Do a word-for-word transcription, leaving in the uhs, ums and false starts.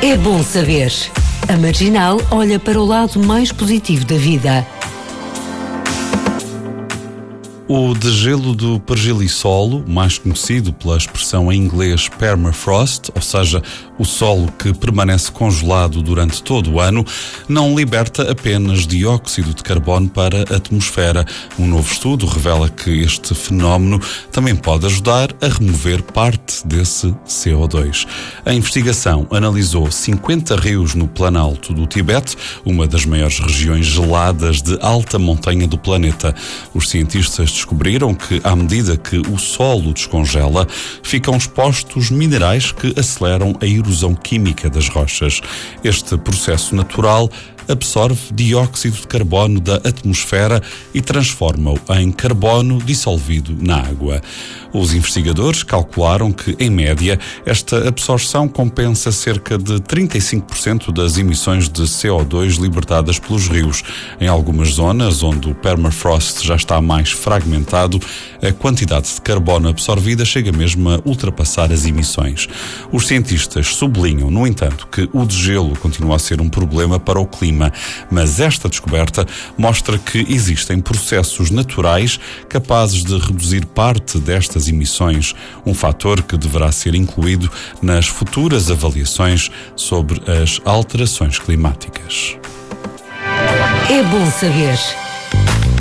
É bom saber. A Marginal olha para o lado mais positivo da vida. O degelo do pergelisolo, mais conhecido pela expressão em inglês permafrost, ou seja, o solo que permanece congelado durante todo o ano, não liberta apenas dióxido de carbono para a atmosfera. Um novo estudo revela que este fenómeno também pode ajudar a remover parte desse C O dois. A investigação analisou cinquenta rios no Planalto do Tibete, uma das maiores regiões geladas de alta montanha do planeta. Os cientistas descobriram que, à medida que o solo descongela, ficam expostos minerais que aceleram a erosão química das rochas. Este processo natural absorve dióxido de carbono da atmosfera e transforma-o em carbono dissolvido na água. Os investigadores calcularam que, em média, esta absorção compensa cerca de trinta e cinco por cento das emissões de C O dois libertadas pelos rios. Em algumas zonas onde o permafrost já está mais fragmentado, a quantidade de carbono absorvida chega mesmo a ultrapassar as emissões. Os cientistas sublinham, no entanto, que o degelo continua a ser um problema para o clima, mas esta descoberta mostra que existem processos naturais capazes de reduzir parte destas emissões, um fator que deverá ser incluído nas futuras avaliações sobre as alterações climáticas. É bom saber.